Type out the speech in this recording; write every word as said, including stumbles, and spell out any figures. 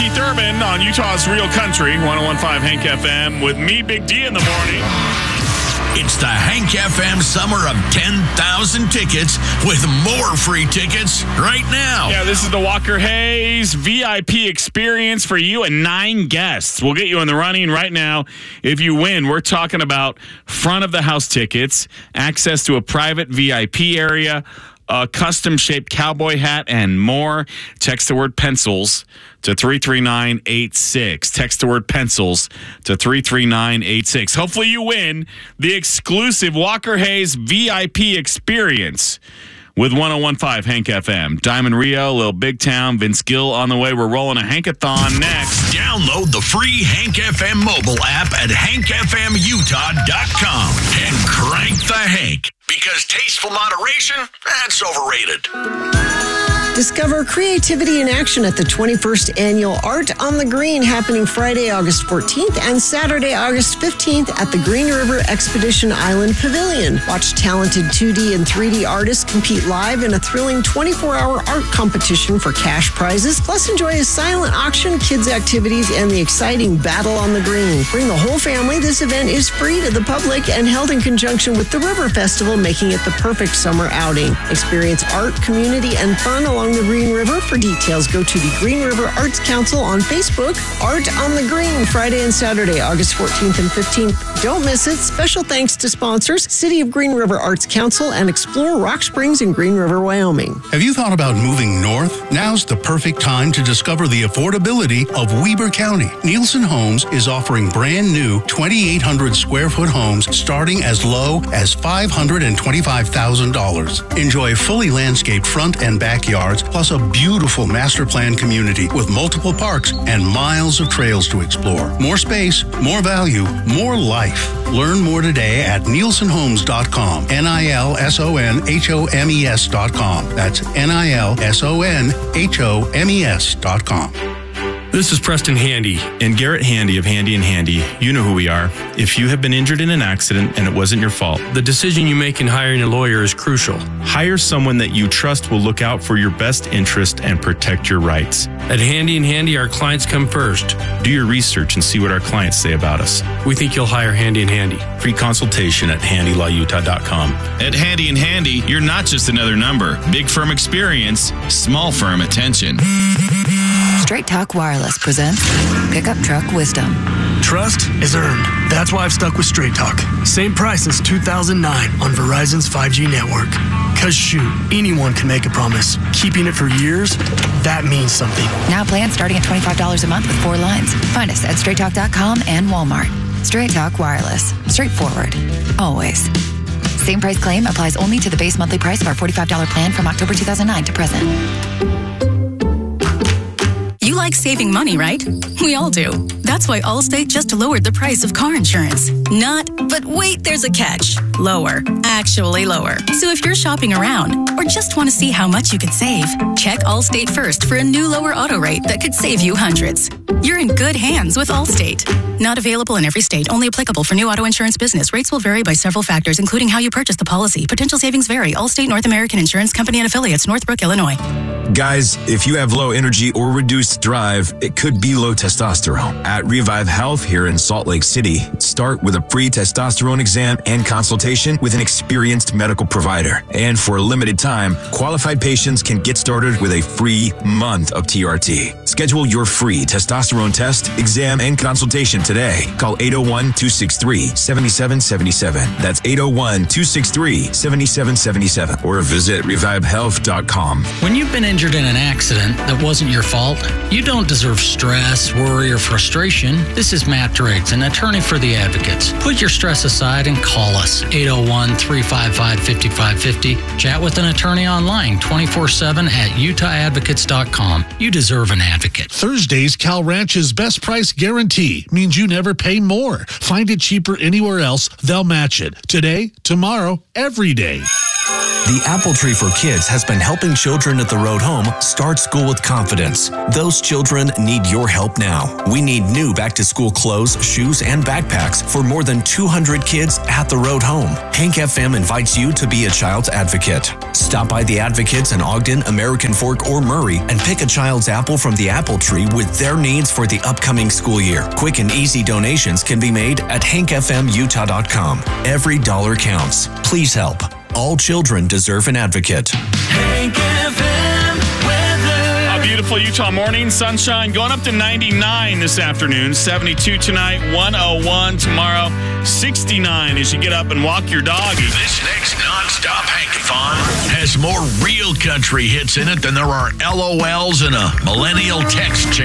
Keith Urban on Utah's Real Country, one oh one point five Hank F M, with me, Big D, in the morning. It's the Hank F M Summer of ten thousand tickets with more free tickets right now. Yeah, this is the Walker Hayes V I P experience for you and nine guests. We'll get you in the running right now. If you win, we're talking about front of the house tickets, access to a private V I P area, a custom-shaped cowboy hat, and more. Text the word pencils to three three nine eight six. Text the word pencils to three three nine eight six. Hopefully you win the exclusive Walker Hayes V I P experience with one oh one point five Hank F M. Diamond Rio, Lil Big Town, Vince Gill on the way. We're rolling a Hankathon next. Download the free Hank F M mobile app at hank f m utah dot com and crank the Hank. Because tasteful moderation, that's overrated. Discover creativity in action at the twenty-first Annual Art on the Green, happening Friday, August fourteenth and Saturday, August fifteenth at the Green River Expedition Island Pavilion. Watch talented two D and three D artists compete live in a thrilling twenty-four hour art competition for cash prizes. Plus, enjoy a silent auction, kids' activities, and the exciting Battle on the Green. Bring the whole family. This event is free to the public and held in conjunction with the River Festival, making it the perfect summer outing. Experience art, community, and fun along the Green River. For details, go to the Green River Arts Council on Facebook. Art on the Green, Friday and Saturday, August fourteenth and fifteenth. Don't miss it. Special thanks to sponsors, City of Green River Arts Council and Explore Rock Springs in Green River, Wyoming. Have you thought about moving north? Now's the perfect time to discover the affordability of Weber County. Nielsen Homes is offering brand new twenty-eight hundred square foot homes starting as low as five hundred twenty-five thousand dollars. Enjoy fully landscaped front and backyards, plus a beautiful master plan community with multiple parks and miles of trails to explore. More space, more value, more life. Learn more today at nielsen homes dot com. N I L S O N H O M E S dot com. That's N I L S O N H O M E S dot com. This is Preston Handy and Garrett Handy of Handy and Handy. You know who we are. If you have been injured in an accident and it wasn't your fault, the decision you make in hiring a lawyer is crucial. Hire someone that you trust will look out for your best interest and protect your rights. At Handy and Handy, our clients come first. Do your research and see what our clients say about us. We think you'll hire Handy and Handy. Free consultation at handy law utah dot com. At Handy and Handy, you're not just another number. Big firm experience, small firm attention. Straight Talk Wireless presents Pickup Truck Wisdom. Trust is earned. That's why I've stuck with Straight Talk. Same price since two thousand nine on Verizon's five G network. Cause shoot, anyone can make a promise. Keeping it for years, that means something. Now plans starting at twenty-five dollars a month with four lines. Find us at straight talk dot com and Walmart. Straight Talk Wireless. Straightforward. Always. Same price claim applies only to the base monthly price of our forty-five dollars plan from October two thousand nine to present. You like saving money, right? We all do. That's why Allstate just lowered the price of car insurance. Not, but wait, there's a catch. Lower. Actually lower. So if you're shopping around or just want to see how much you could save, check Allstate first for a new lower auto rate that could save you hundreds. You're in good hands with Allstate. Not available in every state. Only applicable for new auto insurance business. Rates will vary by several factors, including how you purchase the policy. Potential savings vary. Allstate North American Insurance Company and Affiliates, Northbrook, Illinois. Guys, if you have low energy or reduced drive, it could be low testosterone. At Revive Health here in Salt Lake City, start with a free testosterone exam and consultation with an experienced medical provider. And for a limited time, qualified patients can get started with a free month of T R T. Schedule your free testosterone test, exam, and consultation today. Call eight oh one, two six three, seven seven seven seven. That's eight oh one, two six three, seven seven seven seven. Or visit revive health dot com. When you've been injured in an accident that wasn't your fault, you don't deserve stress, worry, or frustration. This is Matt Driggs, an attorney for the Advocates. Put your stress aside and call us, eight oh one, three five five, five five five zero. Chat with an attorney online, twenty-four seven at utah advocates dot com. You deserve an advocate. Thursday's Cal Ranch's best price guarantee means you never pay more. Find it cheaper anywhere else, they'll match it. Today, tomorrow, every day. The Apple Tree for Kids has been helping children at the road home start school with confidence. Those children need your help now. We need new back-to-school clothes, shoes, and backpacks for more than two hundred kids at the road home. Hank F M invites you to be a child's advocate. Stop by the Advocates in Ogden, American Fork, or Murray and pick a child's apple from the Apple Tree with their needs for the upcoming school year. Quick and easy donations can be made at hank f m utah dot com. Every dollar counts. Please help. All children deserve an advocate. Hank F M weather. A beautiful Utah morning, sunshine going up to ninety-nine this afternoon, seventy-two tonight, one oh one tomorrow, sixty-nine as you get up and walk your dog. This next nonstop Hankathon has more real country hits in it than there are L O Ls in a millennial text chain.